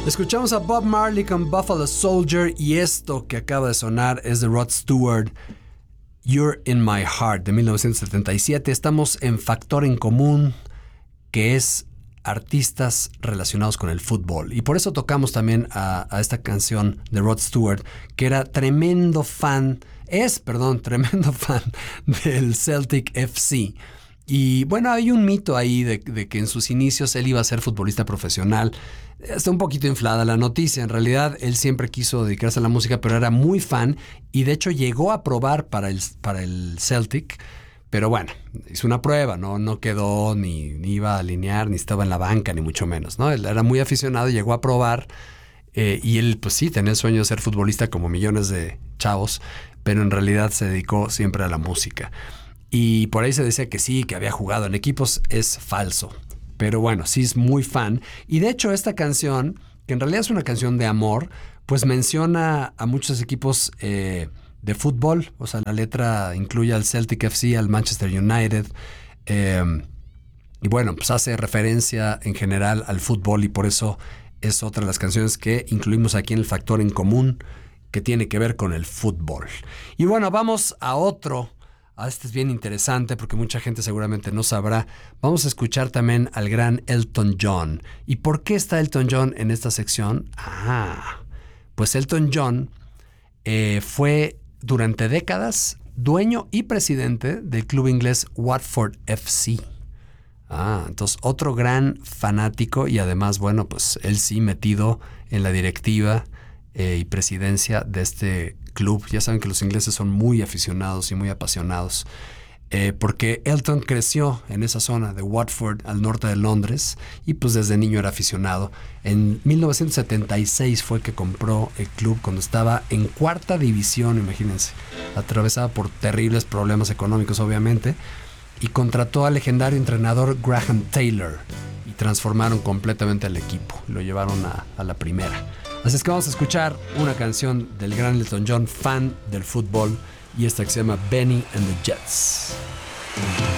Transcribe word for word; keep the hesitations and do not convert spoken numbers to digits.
Escuchamos a Bob Marley con Buffalo Soldier y esto que acaba de sonar es de Rod Stewart, You're in My Heart, de mil novecientos setenta y siete. Estamos en Factor en Común, que es artistas relacionados con el fútbol. Y por eso tocamos también a, a esta canción de Rod Stewart, que era tremendo fan, es, perdón, tremendo fan del Celtic F C. Y bueno, hay un mito ahí de, de que en sus inicios él iba a ser futbolista profesional. Está un poquito inflada la noticia. En realidad, él siempre quiso dedicarse a la música, pero era muy fan y de hecho llegó a probar para el, para el Celtic. Pero bueno, hizo una prueba, ¿no? No quedó, ni, ni iba a alinear, ni estaba en la banca, ni mucho menos, ¿no? Él era muy aficionado y llegó a probar. Eh, y él, pues sí, tenía el sueño de ser futbolista como millones de chavos, pero en realidad se dedicó siempre a la música. Y por ahí se decía que sí, que había jugado en equipos. Es falso. Pero bueno, sí es muy fan. Y de hecho esta canción, que en realidad es una canción de amor, pues menciona a muchos equipos eh, de fútbol. O sea, la letra incluye al Celtic F C, al Manchester United. Eh, y bueno, pues hace referencia en general al fútbol y por eso es otra de las canciones que incluimos aquí en el Factor en Común, que tiene que ver con el fútbol. Y bueno, vamos a otro. Ah, este es bien interesante porque mucha gente seguramente no sabrá. Vamos a escuchar también al gran Elton John. ¿Y por qué está Elton John en esta sección? Ah, pues Elton John eh, fue durante décadas dueño y presidente del club inglés Watford F C. Ah, entonces otro gran fanático y además, bueno, pues él sí metido en la directiva eh, y presidencia de este club. Ya saben que los ingleses son muy aficionados y muy apasionados, eh, porque Elton creció en esa zona de Watford, al norte de Londres, y pues desde niño era aficionado. En mil novecientos setenta y seis fue que compró el club cuando estaba en cuarta división, imagínense, atravesada por terribles problemas económicos obviamente, y contrató al legendario entrenador Graham Taylor y transformaron completamente el equipo, lo llevaron a, a la primera. Así es que vamos a escuchar una canción del gran Elton John, fan del fútbol, y esta que se llama Benny and the Jets.